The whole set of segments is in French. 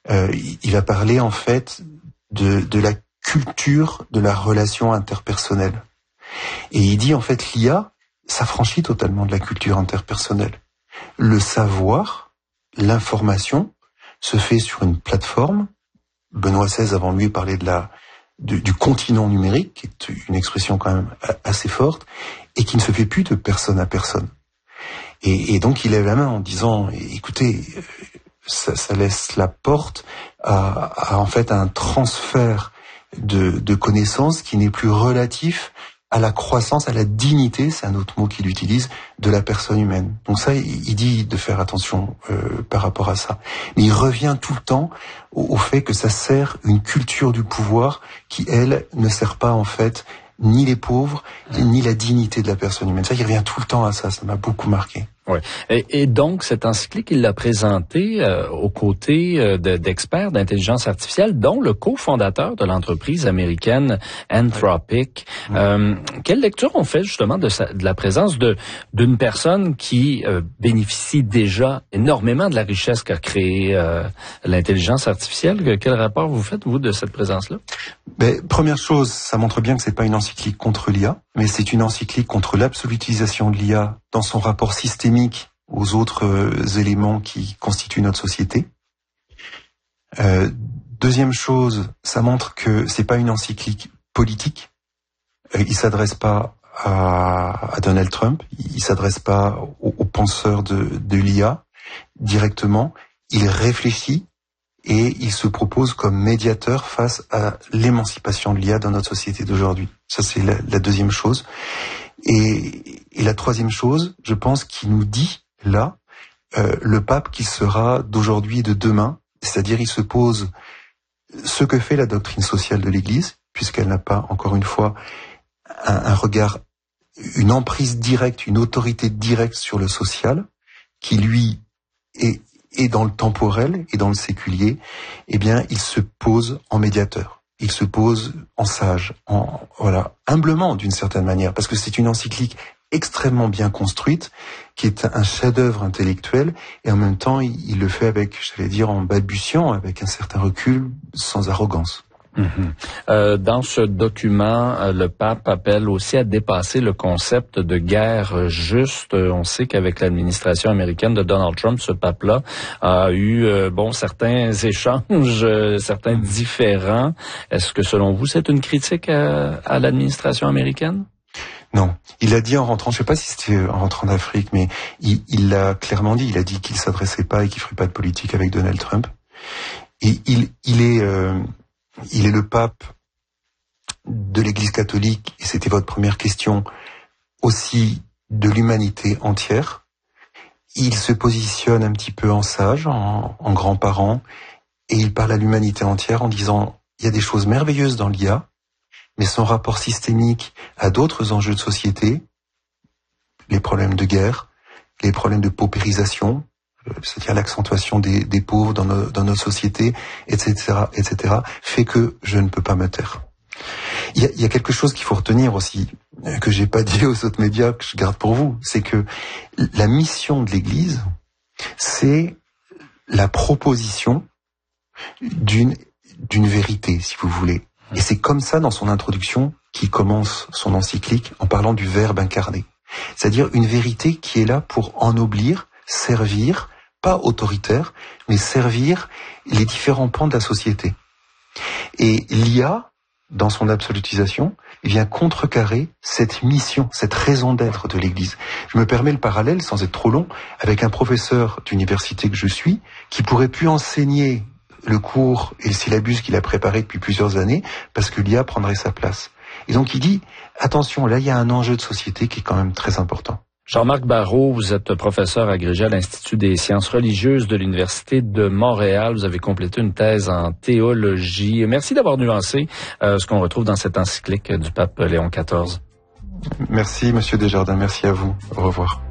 il va parler en fait de la culture de la relation interpersonnelle. Et il dit en fait l'IA s'affranchit totalement de la culture interpersonnelle. Le savoir, l'information se fait sur une plateforme. Benoît XVI avant lui parlait du continent numérique, qui est une expression quand même assez forte, et qui ne se fait plus de personne à personne. Et donc il lève la main en disant, écoutez, ça laisse la porte à en fait un transfert de connaissances qui n'est plus relatif à la croissance, à la dignité, c'est un autre mot qu'il utilise, de la personne humaine. Donc ça, il dit de faire attention par rapport à ça. Mais il revient tout le temps au fait que ça sert une culture du pouvoir qui, elle, ne sert pas en fait ni les pauvres, ni la dignité de la personne humaine. Ça, il revient tout le temps à ça m'a beaucoup marqué. Oui. Et donc, cette encyclique, il l'a présentée aux côtés d'experts d'intelligence artificielle, dont le cofondateur de l'entreprise américaine Anthropic. Quelle lecture on fait justement de la présence d'une personne qui bénéficie déjà énormément de la richesse qu'a créée l'intelligence artificielle? Quel rapport vous faites, vous, de cette présence-là? Première chose, ça montre bien que c'est pas une encyclique contre l'IA, mais c'est une encyclique contre l'absolutisation de l'IA dans son rapport systémique aux autres éléments qui constituent notre société. Deuxième chose, ça montre que c'est pas une encyclique politique. Il s'adresse pas à Donald Trump, il s'adresse pas aux penseurs de l'IA directement. Il réfléchit et il se propose comme médiateur face à l'émancipation de l'IA dans notre société d'aujourd'hui. Ça, c'est la deuxième chose. Et la troisième chose, je pense qu'il nous dit, là, le pape qui sera d'aujourd'hui et de demain, c'est-à-dire il se pose ce que fait la doctrine sociale de l'Église, puisqu'elle n'a pas, encore une fois, un regard, une emprise directe, une autorité directe sur le social, qui lui est dans le temporel et dans le séculier, eh bien, il se pose en médiateur. Il se pose en sage, humblement d'une certaine manière, parce que c'est une encyclique extrêmement bien construite, qui est un chef-d'œuvre intellectuel, et en même temps, il le fait avec, en balbutiant, avec un certain recul, sans arrogance. Dans ce document, le pape appelle aussi à dépasser le concept de guerre juste. On sait qu'avec l'administration américaine de Donald Trump, ce pape-là a eu certains échanges, certains différends. Est-ce que selon vous, c'est une critique à l'administration américaine? Non, il a dit en rentrant, je sais pas si c'était en rentrant d'Afrique, mais il l'a clairement dit. Il a dit qu'il s'adressait pas et qu'il ferait pas de politique avec Donald Trump. Et il est le pape de l'Église catholique, et c'était votre première question, aussi de l'humanité entière. Il se positionne un petit peu en sage, en grand-parent, et il parle à l'humanité entière en disant, il y a des choses merveilleuses dans l'IA, mais son rapport systémique à d'autres enjeux de société, les problèmes de guerre, les problèmes de paupérisation, c'est-à-dire l'accentuation des pauvres dans nos sociétés, etc., fait que je ne peux pas me taire. Il y a quelque chose qu'il faut retenir aussi, que j'ai pas dit aux autres médias, que je garde pour vous, c'est que la mission de l'Église, c'est la proposition d'une vérité, si vous voulez. Et c'est comme ça dans son introduction qu'il commence son encyclique en parlant du Verbe incarné. C'est-à-dire une vérité qui est là pour ennoblir, servir, pas autoritaire, mais servir les différents pans de la société. Et l'IA, dans son absolutisation, vient contrecarrer cette mission, cette raison d'être de l'Église. Je me permets le parallèle, sans être trop long, avec un professeur d'université que je suis, qui pourrait plus enseigner le cours et le syllabus qu'il a préparé depuis plusieurs années, parce que l'IA prendrait sa place. Et donc il dit, attention, là il y a un enjeu de société qui est quand même très important. Jean-Marc Barrault, vous êtes professeur agrégé à l'Institut des sciences religieuses de l'Université de Montréal. Vous avez complété une thèse en théologie. Merci d'avoir nuancé ce qu'on retrouve dans cette encyclique du pape Léon XIV. Merci, Monsieur Desjardins. Merci à vous. Au revoir.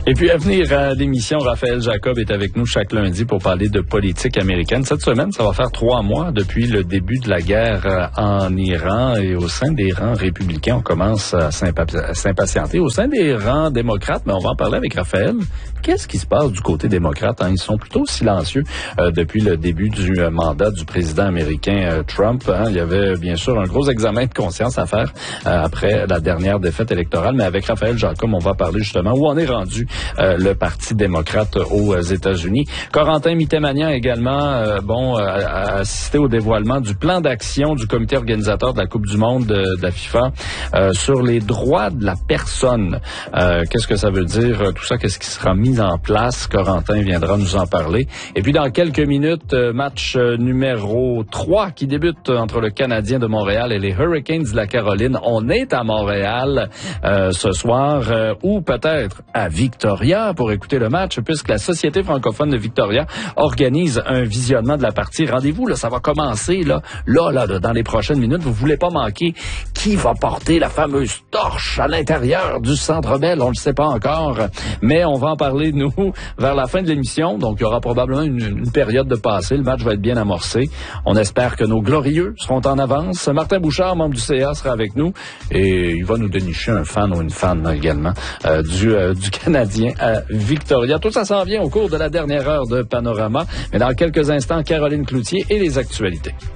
Et puis à venir à l'émission, Raphaël Jacob est avec nous chaque lundi pour parler de politique américaine. Cette semaine, ça va faire 3 mois depuis le début de la guerre en Iran et au sein des rangs républicains, on commence à s'impatienter. Au sein des rangs démocrates, mais on va en parler avec Raphaël. Qu'est-ce qui se passe du côté démocrate? Ils sont plutôt silencieux depuis le début du mandat du président américain Trump. Il y avait bien sûr un gros examen de conscience à faire après la dernière défaite électorale, mais avec Raphaël Jacob, on va parler justement où en est rendu le Parti démocrate aux États-Unis. Corentin Mittemanian également a assisté au dévoilement du plan d'action du comité organisateur de la Coupe du monde de la FIFA sur les droits de la personne. Qu'est-ce que ça veut dire? Tout ça, qu'est-ce qui sera mis en place? Corentin viendra nous en parler. Et puis dans quelques minutes, match numéro 3 qui débute entre le Canadien de Montréal et les Hurricanes de la Caroline. On est à Montréal ce soir ou peut-être à Victoria pour écouter le match, puisque la Société francophone de Victoria organise un visionnement de la partie. Rendez-vous, là, ça va commencer là, dans les prochaines minutes. Vous voulez pas manquer qui va porter la fameuse torche à l'intérieur du Centre Bell. On le sait pas encore, mais on va en parler, nous, vers la fin de l'émission. Donc, il y aura probablement une période de passé. Le match va être bien amorcé. On espère que nos glorieux seront en avance. Martin Bouchard, membre du CA, sera avec nous et il va nous dénicher un fan ou une fan également du Canadien à Victoria. Tout ça s'en vient au cours de la dernière heure de Panorama. Mais dans quelques instants, Caroline Cloutier et les actualités.